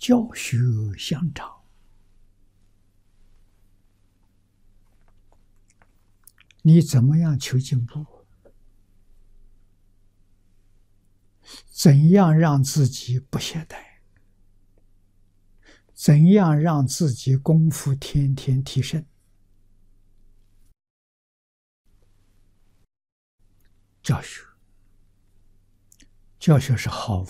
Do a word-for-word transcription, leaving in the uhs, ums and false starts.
教学相长。你怎么样求进步？怎样让自己不懈怠？怎样让自己功夫天天提升？教学，教学是好